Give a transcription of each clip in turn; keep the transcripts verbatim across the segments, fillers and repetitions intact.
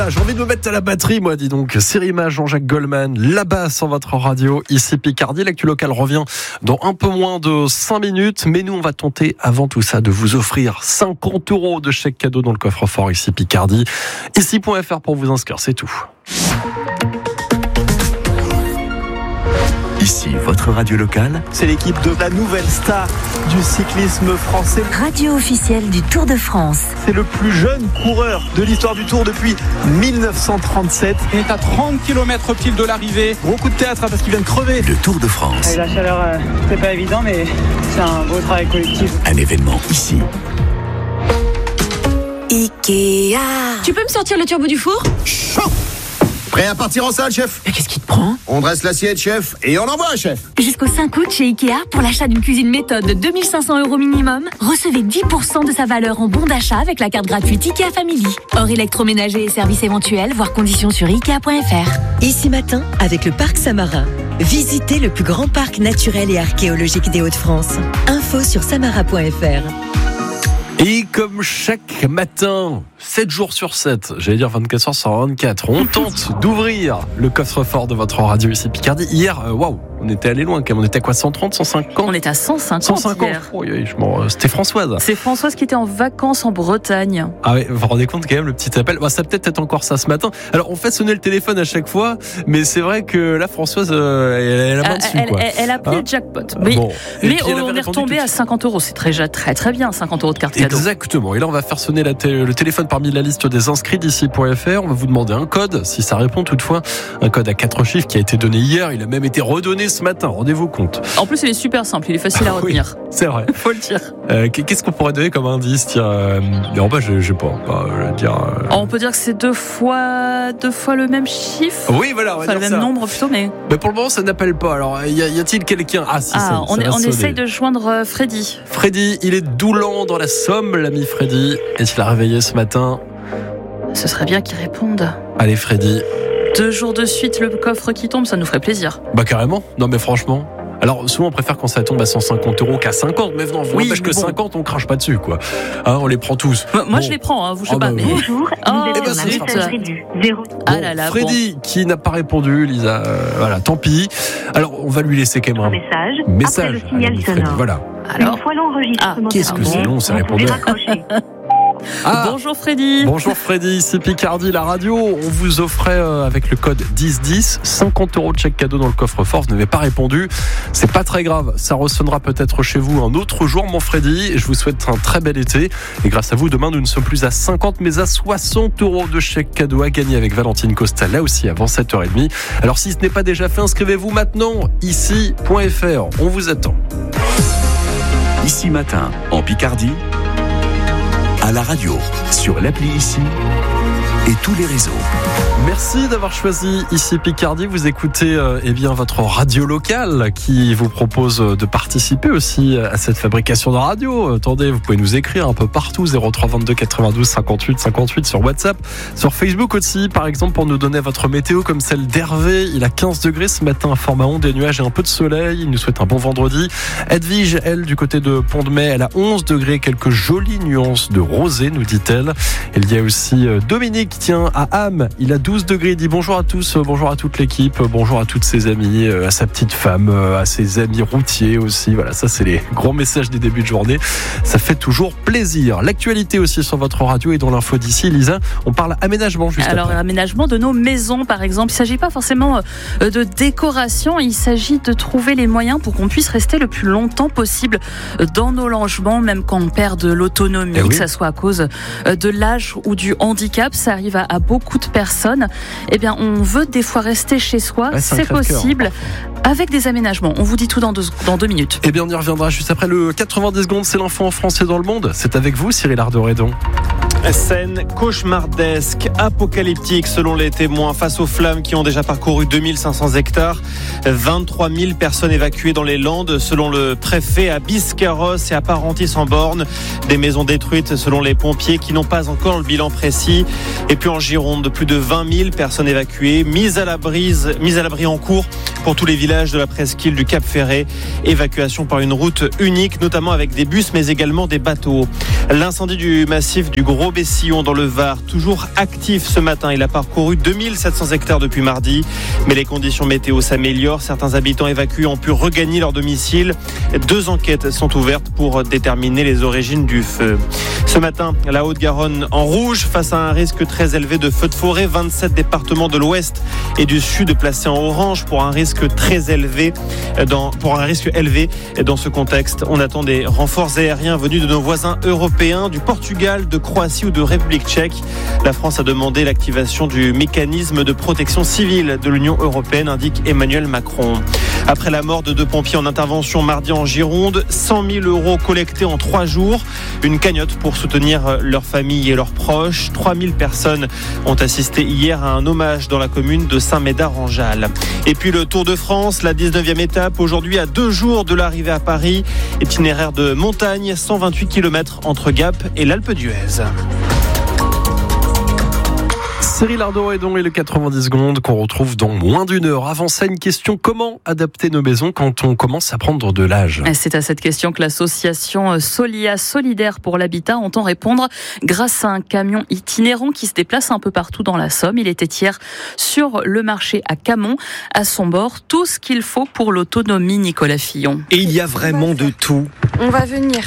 J'ai envie de me mettre à la batterie, moi, dis donc. Sirima, Jean-Jacques Goldman, là-bas sur votre radio, ici Picardie. L'actu local revient dans un peu moins de cinq minutes. Mais nous, on va tenter, avant tout ça, de vous offrir cinquante euros de chèque cadeau dans le coffre-fort ici Picardie. Ici point F R pour vous inscrire, c'est tout. Ici, votre radio locale. C'est l'équipe de la nouvelle star du cyclisme français. Radio officielle du Tour de France. C'est le plus jeune coureur de l'histoire du Tour depuis dix-neuf cent trente-sept. Il est à trente kilomètres pile de l'arrivée. Gros coup de théâtre hein, parce qu'il vient de crever. Le Tour de France. Et la chaleur, euh, c'est pas évident, mais c'est un beau travail collectif. Un événement ici. Ikea. Tu peux me sortir le turbo du four ? Chaud. Prêt à partir en salle, chef ? Mais qu'est-ce qui te prend ? On dresse l'assiette, chef, et on envoie, chef. Jusqu'au cinq août chez Ikea, pour l'achat d'une cuisine méthode de deux mille cinq cents euros minimum, recevez dix pour cent de sa valeur en bon d'achat avec la carte gratuite Ikea Family. Hors électroménager et services éventuels, voire conditions sur ikea point F R. Ici matin, avec le parc Samara. Visitez le plus grand parc naturel et archéologique des Hauts-de-France. Info sur samara point F R. Et comme chaque matin, sept jours sur sept, j'allais dire vingt-quatre heures sur vingt-quatre, on tente d'ouvrir le coffre-fort de votre radio ici Picardie. Hier, waouh, wow, on était allé loin quand même. On était à quoi, cent trente, cent cinquante ? On était à cent cinquante, cent cinquante hier. Oh, oui, je m'en... C'était Françoise. C'est Françoise qui était en vacances en Bretagne. Ah oui, vous vous rendez compte quand même, le petit appel. Bah, ça peut-être être encore ça ce matin. Alors, on fait sonner le téléphone à chaque fois, mais c'est vrai que là, Françoise, euh, elle, elle a main dessus, elle, quoi. Elle, elle a pris hein le jackpot. Mais, bon. mais on est retombé à cinquante euros. C'est très, très, très bien, cinquante euros de carte cadeau. Exactement. Et là, on va faire sonner la t- le téléphone parmi la liste des inscrits d'ici point F R. On va vous demander un code, si ça répond toutefois. Un code à quatre chiffres qui a été donné hier. Il a même été redonné ce matin. Rendez-vous compte. En plus, il est super simple. Il est facile à retenir. Oui, c'est vrai. Faut le dire. Euh, qu'est-ce qu'on pourrait donner comme indice? Tiens, euh, non, bah, je, je sais pas. Bah, je vais dire, euh... On peut dire que c'est deux fois, deux fois le même chiffre. Oui, voilà. On va enfin, dire le ça. même nombre plutôt, mais. Mais pour le moment, ça n'appelle pas. Alors, y, a, y a-t-il quelqu'un? Ah, si, ah, ça, on, ça est, va on sonner. essaye de joindre Freddy. Freddy, il est Doulan dans la Somme, l'ami Freddy. Est-il réveillé ce matin? Ce serait bien qu'il réponde. Allez, Freddy. Deux jours de suite, le coffre qui tombe, ça nous ferait plaisir. Bah, carrément. Non, mais franchement. Alors, souvent, on préfère quand ça tombe à cent cinquante euros qu'à cinquante. Mais non, vous oui, n'empêche que bon. cinquante, on crache pas dessus, quoi. Hein, on les prend tous. Moi, bon. je les prends, hein, vous, je sais ah, pas. bah, Mais... oui. Bonjour, oh, vous êtes eh ben, sur la messagerie du zéro. Ah Bon, là là, Freddy, bon. qui n'a pas répondu, Lisa, euh, voilà, tant pis. Alors, on va lui laisser quand même un message, message. après le signal Allez, Freddy, sonore. voilà. Alors, une fois l'enregistrement ah, qu'est-ce que terminé, c'est long, c'est vous pouvez répondeur. raccrocher. Ah, bonjour Freddy. Bonjour Freddy, c'est Picardie, la radio. On vous offrait euh, avec le code dix dix cinquante euros de chèque cadeau dans le coffre-fort. Vous n'avez pas répondu. C'est pas très grave. Ça ressonnera peut-être chez vous un autre jour, mon Freddy. Je vous souhaite un très bel été. Et grâce à vous, demain, nous ne sommes plus à cinquante, mais à soixante euros de chèque cadeau à gagner avec Valentine Costa, là aussi avant sept heures trente. Alors, si ce n'est pas déjà fait, inscrivez-vous maintenant, ici point F R. On vous attend. Ici matin, en Picardie, à la radio, sur l'appli Ici et tous les réseaux. Merci d'avoir choisi Ici Picardie. Vous écoutez euh, eh bien votre radio locale qui vous propose de participer aussi à cette fabrication de radio. Attendez, vous pouvez nous écrire un peu partout zéro trois vingt-deux quatre-vingt-douze cinquante-huit cinquante-huit sur WhatsApp, sur Facebook aussi par exemple pour nous donner votre météo comme celle d'Hervé. Il a quinze degrés ce matin à Fort-Mahon, des nuages et un peu de soleil. Il nous souhaite un bon vendredi. Edwige, elle du côté de Pont-de-Mai, elle a onze degrés, quelques jolies nuances de rosé nous dit-elle. Il y a aussi Dominique, tiens, à Ham, il a douze degrés, il dit bonjour à tous, bonjour à toute l'équipe, bonjour à toutes ses amies, à sa petite femme, à ses amis routiers aussi. Voilà, ça c'est les grands messages des débuts de journée. Ça fait toujours plaisir. L'actualité aussi sur votre radio et dans l'info d'ici, Lisa, on parle aménagement juste Alors, après. aménagement de nos maisons, par exemple. Il ne s'agit pas forcément de décoration, il s'agit de trouver les moyens pour qu'on puisse rester le plus longtemps possible dans nos logements, même quand on perd de l'autonomie, eh oui. que ça soit à cause de l'âge ou du handicap. Ça arrive à, à beaucoup de personnes. Eh bien, on veut des fois rester chez soi, ouais, c'est c'est possible, avec des aménagements. On vous dit tout dans deux, dans deux minutes. Eh bien, on y reviendra juste après le quatre-vingt-dix secondes. C'est l'info en français dans le monde. C'est avec vous, Cyril Ardoredon. Scène cauchemardesque, apocalyptique selon les témoins face aux flammes qui ont déjà parcouru deux mille cinq cents hectares. vingt-trois mille personnes évacuées dans les Landes selon le préfet à Biscarrosse et à Parentis-en-Born. Des maisons détruites selon les pompiers qui n'ont pas encore le bilan précis. Et puis en Gironde, plus de vingt mille personnes évacuées, mises à l'abri, mises à l'abri en cours pour tous les villages de la presqu'île du Cap Ferret. Évacuation par une route unique, notamment avec des bus, mais également des bateaux. L'incendie du massif du Gros Bessillon dans le Var, toujours actif ce matin. Il a parcouru deux mille sept cents hectares depuis mardi. Mais les conditions météo s'améliorent. Certains habitants évacués ont pu regagner leur domicile. Deux enquêtes sont ouvertes pour déterminer les origines du feu. Ce matin, la Haute-Garonne en rouge face à un risque très élevé de feux de forêt. vingt-sept départements de l'Ouest et du Sud placés en orange pour un risque très élevé. Dans, pour un risque élevé. Dans ce contexte, on attend des renforts aériens venus de nos voisins européens, du Portugal, de Croatie ou de République tchèque. La France a demandé l'activation du mécanisme de protection civile de l'Union européenne, indique Emmanuel Macron. Après la mort de deux pompiers en intervention mardi en Gironde, cent mille euros collectés en trois jours. Une cagnotte pour soutenir leurs familles et leurs proches. trois mille personnes ont assisté hier à un hommage dans la commune de Saint-Médard-en-Jalles. Et puis le Tour de France, la dix-neuvième étape, aujourd'hui à deux jours de l'arrivée à Paris. Itinéraire de montagne, cent vingt-huit kilomètres entre Gap et l'Alpe d'Huez. Cyril Ardon et le quatre-vingt-dix secondes qu'on retrouve dans moins d'une heure. Avant ça, une question: comment adapter nos maisons quand on commence à prendre de l'âge? C'est à cette question que l'association Solia Solidaire pour l'Habitat entend répondre grâce à un camion itinérant qui se déplace un peu partout dans la Somme. Il était hier sur le marché à Camon. À son bord, tout ce qu'il faut pour l'autonomie, Nicolas Fillon. Et il y a vraiment de tout. On va venir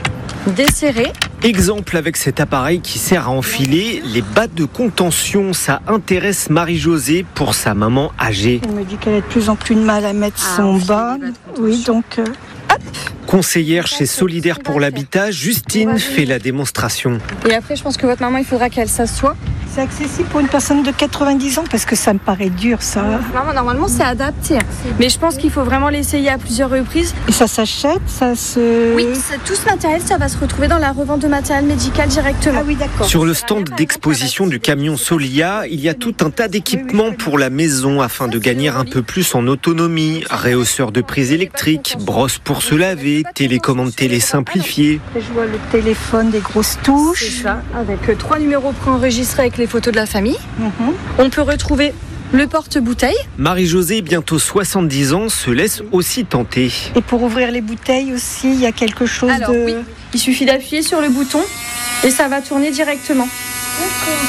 desserrer. Exemple avec cet appareil qui sert à enfiler les battes de contention. Ça intéresse Marie-Josée pour sa maman âgée. Elle me dit qu'elle a de plus en plus de mal à mettre ah, son bas. Oui, donc euh, hop. Conseillère chez Solidaire pour l'Habitat, Justine fait la démonstration. Et après, je pense que votre maman, il faudra qu'elle s'assoie. C'est accessible pour une personne de quatre-vingt-dix ans parce que ça me paraît dur, ça. Non, normalement, c'est adapté. Mais je pense qu'il faut vraiment l'essayer à plusieurs reprises. Et ça s'achète, ça se... Oui, ça, tout ce matériel, ça va se retrouver dans la revente de matériel médical directement. Ah oui, d'accord. Sur le stand d'exposition du camion Solia, il y a tout un tas d'équipements pour la maison afin de gagner un peu plus en autonomie. Réhausseur de prise électrique, brosse pour se laver, télécommande télé simplifiée. Je vois le téléphone, des grosses touches. C'est ça, avec trois numéros préenregistrés avec les photos de la famille. Mm-hmm. On peut retrouver le porte-bouteille. Marie-Josée, bientôt soixante-dix ans, se laisse aussi tenter. Et pour ouvrir les bouteilles aussi, il y a quelque chose Alors, de... oui, il suffit d'appuyer sur le bouton et ça va tourner directement. D'accord.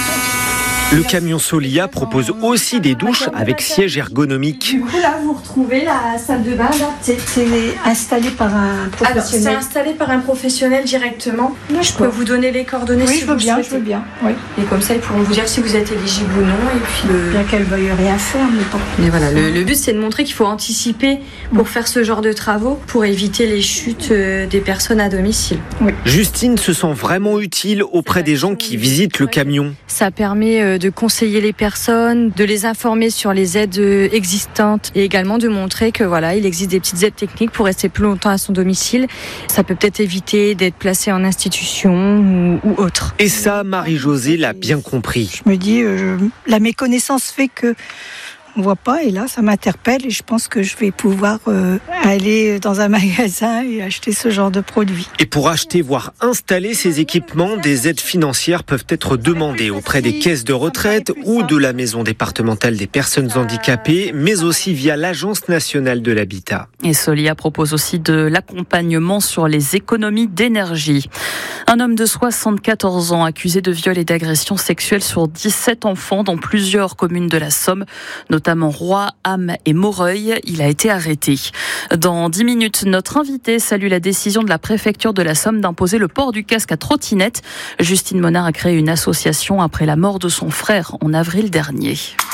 Le camion Solia propose aussi des douches avec siège ergonomique. Du coup, là, vous retrouvez la salle de bain adaptée. C'est installé par un professionnel. Alors, c'est installé par un professionnel directement. D'accord. Je peux vous donner les coordonnées oui, si je vous veux bien, souhaitez. je veux bien. Oui. Et comme ça, ils pourront vous dire si vous êtes éligible ou non. Et puis le... Bien qu'elle veuille rien faire, mais bon. Mais voilà, le, le but, c'est de montrer qu'il faut anticiper pour faire ce genre de travaux, pour éviter les chutes des personnes à domicile. Oui. Justine se sent vraiment utile auprès des gens qui visitent le camion. Ça permet de conseiller les personnes, de les informer sur les aides existantes et également de montrer que voilà, il existe des petites aides techniques pour rester plus longtemps à son domicile. Ça peut peut-être éviter d'être placé en institution ou, ou autre. Et ça, Marie-Josée l'a bien compris. Je me dis, euh, la méconnaissance fait que on voit pas, et là ça m'interpelle et je pense que je vais pouvoir euh, aller dans un magasin et acheter ce genre de produit. Et pour acheter voire installer ces équipements, des aides financières peuvent être demandées auprès des caisses de retraite ou de la maison départementale des personnes handicapées, mais aussi via l'Agence nationale de l'habitat. Et Solia propose aussi de l'accompagnement sur les économies d'énergie. Un homme de soixante-quatorze ans accusé de viol et d'agression sexuelle sur dix-sept enfants dans plusieurs communes de la Somme, notamment Roy, Ham et Moreuil. Il a été arrêté. Dans dix minutes, notre invité salue la décision de la préfecture de la Somme d'imposer le port du casque à trottinette. Justine Monard a créé une association après la mort de son frère en avril dernier.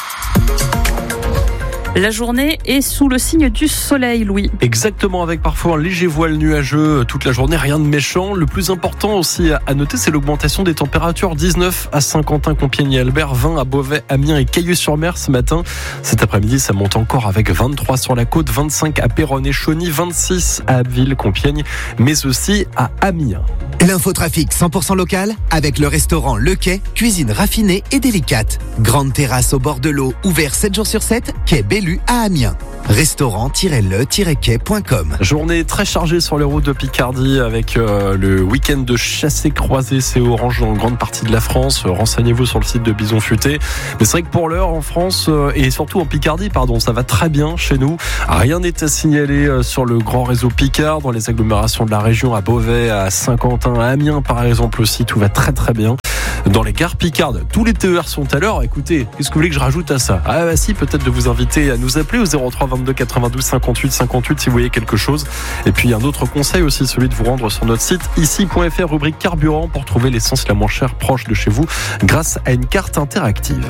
La journée est sous le signe du soleil, Louis. Exactement, avec parfois un léger voile nuageux toute la journée, rien de méchant. Le plus important aussi à noter, c'est l'augmentation des températures. dix-neuf à Saint-Quentin, Compiègne et Albert, vingt à Beauvais, Amiens et Cailloux-sur-Mer ce matin. Cet après-midi, ça monte encore avec vingt-trois sur la côte, vingt-cinq à Péronne et Chauny, vingt-six à Abbeville, Compiègne, mais aussi à Amiens. L'infotrafic cent pour cent local avec le restaurant Le Quai, cuisine raffinée et délicate. Grande terrasse au bord de l'eau, ouvert sept jours sur sept, quai Bellu à Amiens. restaurant-le-quai point com. Journée très chargée sur les routes de Picardie avec euh, le week-end de chassé-croisé. C'est orange dans une grande partie de la France. Renseignez-vous sur le site de Bison Futé. Mais c'est vrai que pour l'heure, en France euh, et surtout en Picardie, pardon, ça va très bien chez nous. Rien n'est à signaler euh, sur le grand réseau Picard, dans les agglomérations de la région, à Beauvais, à Saint-Quentin, à Amiens par exemple aussi. Tout va très très bien. Dans les gares picardes, tous les T E R sont à l'heure. Écoutez, qu'est-ce que vous voulez que je rajoute à ça? Ah bah si, peut-être de vous inviter à nous appeler au zéro trois vingt-deux quatre-vingt-douze cinquante-huit cinquante-huit si vous voyez quelque chose. Et puis un autre conseil aussi, celui de vous rendre sur notre site ici point f r, rubrique carburant, pour trouver l'essence la moins chère proche de chez vous grâce à une carte interactive.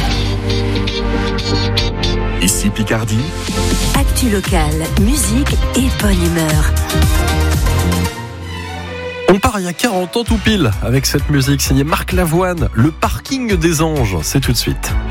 Ici Picardie. Actu locale, musique et bonne humeur. On part il y a quarante ans tout pile avec cette musique signée Marc Lavoine, Le Parking des Anges. C'est tout de suite.